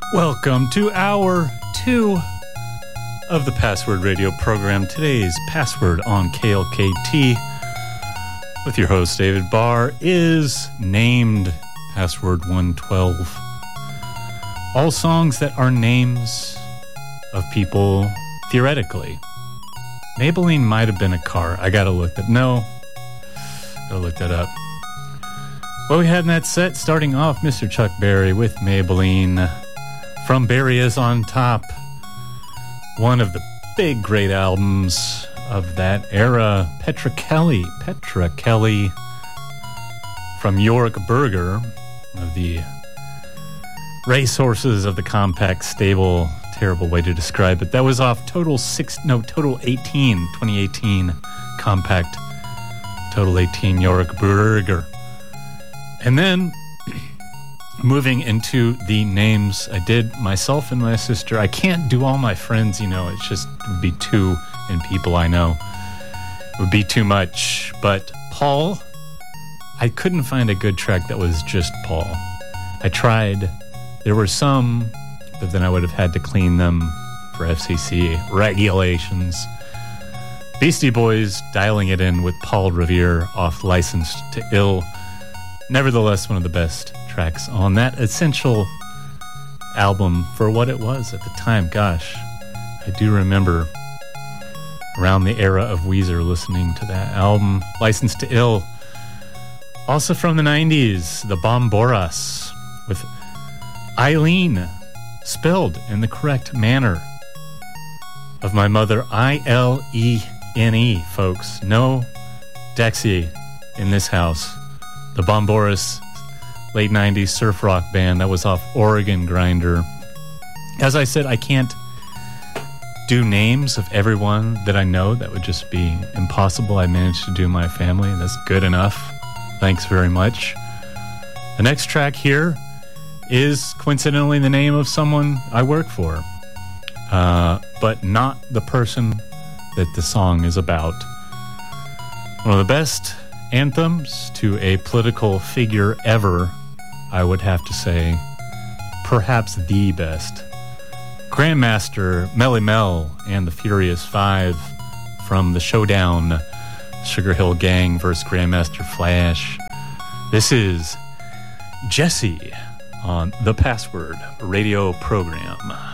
Welcome to hour 2 of the Password Radio program. Today's password on KLKT with your host David Barr is named Password 112. All songs that are names of people, theoretically. Maybelline might have been a car. I gotta look that. No. Gotta look that up. What we had in that set, starting off, Mr. Chuck Berry with Maybelline. From Berry is on Top, one of the big great albums of that era. Petra Kelly from Yorick Berger, one of the racehorses of the compact stable. Terrible way to describe it. That was off Total 2018 compact Total 18 Yorick Berger. And then moving into the names, I did myself and my sister. I can't do all my friends, it's just, it would be too, and people I know. It would be too much. But Paul, I couldn't find a good track that was just Paul. I tried. There were some, but then I would have had to clean them for FCC regulations. Beastie Boys dialing it in with Paul Revere off Licensed to Ill. Nevertheless, one of the best tracks on that essential album for what it was at the time. Gosh, I do remember around the era of Weezer listening to that album, Licensed to Ill. Also from the 90s, the Bomboras with Eileen, spelled in the correct manner of my mother, I-L-E-N-E, folks. No Dexy in this house. The Bomboras, late 90s surf rock band that was off Oregon Grinder. As I said, I can't do names of everyone that I know. That would just be impossible. I managed to do my family, and that's good enough. Thanks very much. The next track here is coincidentally the name of someone I work for, but not the person that the song is about. One of the best anthems to a political figure ever, I would have to say. Perhaps the best. Grandmaster Melly Mel and the Furious Five from the Showdown, Sugar Hill Gang vs. Grandmaster Flash. This is Jesse on the Password Radio program.